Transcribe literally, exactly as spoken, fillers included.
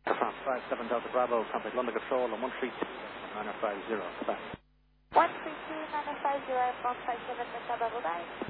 France five seven Delta Bravo, contact London Control on one three two nine five zero. one three two nine five zero, one five seven Delta Bravo, bye.